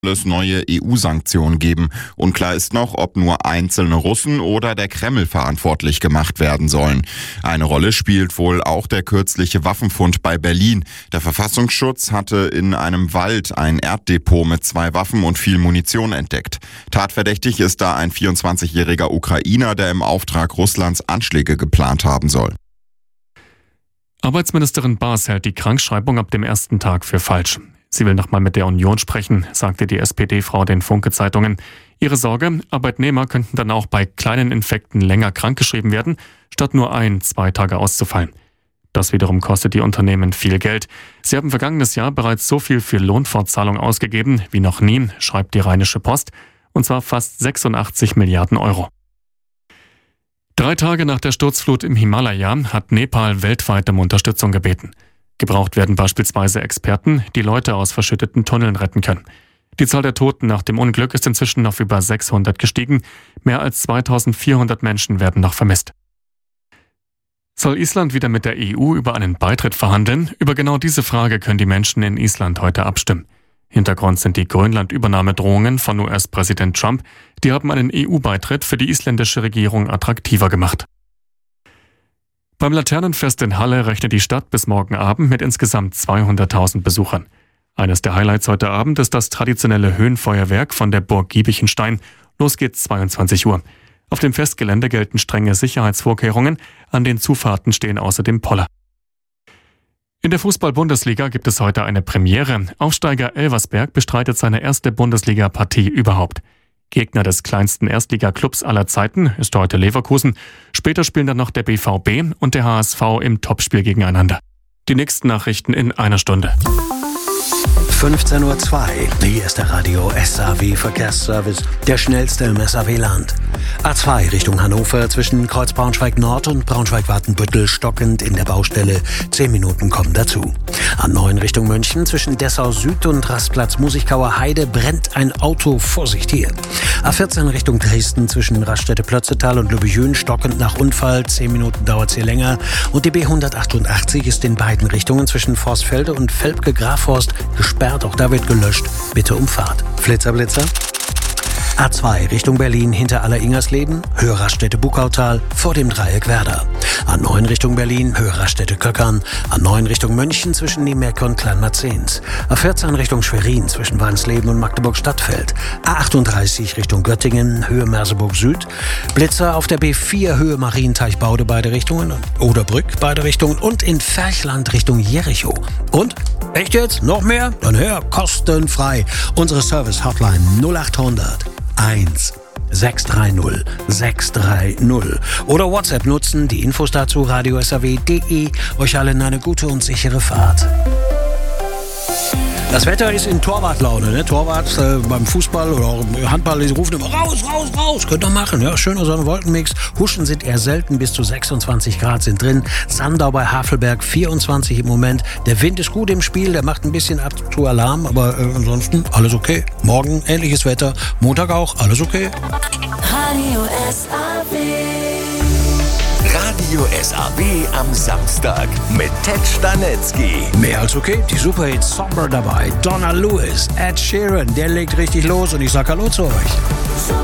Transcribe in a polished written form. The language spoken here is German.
es neue EU-Sanktionen geben. Unklar ist noch, ob nur einzelne Russen oder der Kreml verantwortlich gemacht werden sollen. Eine Rolle spielt wohl auch der kürzliche Waffenfund bei Berlin. Der Verfassungsschutz hatte in einem Wald ein Erddepot mit 2 Waffen und viel Munition entdeckt. Tatverdächtig ist da ein 24-jähriger Ukrainer, der im Auftrag Russlands Anschläge geplant haben soll. Arbeitsministerin Baas hält die Krankschreibung ab dem ersten Tag für falsch. Sie will nochmal mit der Union sprechen, sagte die SPD-Frau den Funke-Zeitungen. Ihre Sorge, Arbeitnehmer könnten dann auch bei kleinen Infekten länger krankgeschrieben werden, statt nur 1-2 Tage auszufallen. Das wiederum kostet die Unternehmen viel Geld. Sie haben vergangenes Jahr bereits so viel für Lohnfortzahlung ausgegeben wie noch nie, schreibt die Rheinische Post, und zwar fast 86 Milliarden Euro. 3 Tage nach der Sturzflut im Himalaya hat Nepal weltweit um Unterstützung gebeten. Gebraucht werden beispielsweise Experten, die Leute aus verschütteten Tunneln retten können. Die Zahl der Toten nach dem Unglück ist inzwischen auf über 600 gestiegen. Mehr als 2400 Menschen werden noch vermisst. Soll Island wieder mit der EU über einen Beitritt verhandeln? Über genau diese Frage können die Menschen in Island heute abstimmen. Hintergrund sind die Grönland-Übernahmedrohungen von US-Präsident Trump. Die haben einen EU-Beitritt für die isländische Regierung attraktiver gemacht. Beim Laternenfest in Halle rechnet die Stadt bis morgen Abend mit insgesamt 200.000 Besuchern. Eines der Highlights heute Abend ist das traditionelle Höhenfeuerwerk von der Burg Giebichenstein. Los geht's 22 Uhr. Auf dem Festgelände gelten strenge Sicherheitsvorkehrungen. An den Zufahrten stehen außerdem Poller. In der Fußball-Bundesliga gibt es heute eine Premiere. Aufsteiger Elversberg bestreitet seine erste Bundesliga-Partie überhaupt. Gegner des kleinsten Erstliga-Clubs aller Zeiten ist heute Leverkusen. Später spielen dann noch der BVB und der HSV im Topspiel gegeneinander. Die nächsten Nachrichten in einer Stunde. 15:02 Uhr. Hier ist der Radio SAW Verkehrsservice, der schnellste im SAW-Land. A2 Richtung Hannover zwischen Kreuz Braunschweig Nord und Braunschweig-Wartenbüttel stockend in der Baustelle. 10 Minuten kommen dazu. A9 Richtung München zwischen Dessau Süd und Rastplatz Musikauer Heide brennt ein Auto. Vorsicht hier. A14 Richtung Dresden zwischen Raststätte-Plötzetal und Lübbejün stockend nach Unfall. 10 Minuten dauert es hier länger. Und die B188 ist in beiden Richtungen zwischen Forstfelde und Velpke-Grafhorst gesperrt. Auch da wird gelöscht. Bitte um Fahrt. Flitzer. A2 Richtung Berlin hinter Aller-Ingersleben, Höhe Raststätte Buckautal vor dem Dreieck Werder. A9 Richtung Berlin, Höhe Raststätte Köckern. A9 Richtung München zwischen Niemecke und Kleinmarzens. A14 Richtung Schwerin zwischen Wansleben und Magdeburg-Stadtfeld. A38 Richtung Göttingen, Höhe Merseburg Süd. Blitzer auf der B4 Höhe Marienteich-Baude beide Richtungen. Oderbrück beide Richtungen. Und in Ferchland Richtung Jericho. Und? Echt jetzt? Noch mehr? Dann hör kostenfrei. Unsere Service-Hotline 0800 1 630 630 oder WhatsApp nutzen, die Infos dazu radiosaw.de. Euch allen eine gute und sichere Fahrt. Das Wetter ist in Torwartlaune, ne? Torwart beim Fußball oder auch im Handball, die rufen immer raus. Könnt ihr machen, ja, schöner Sonne-Wolkenmix. Huschen sind eher selten, bis zu 26 Grad sind drin. Sandau bei Havelberg 24 im Moment. Der Wind ist gut im Spiel, der macht ein bisschen ab zu Alarm, aber ansonsten alles okay. Morgen ähnliches Wetter, Montag auch, alles okay. Radio SAW. Radio SAW am Samstag mit Ted Stanetzky. Mehr als okay, die Superhits Somber dabei. Donna Lewis, Ed Sheeran, der legt richtig los und ich sag Hallo zu euch.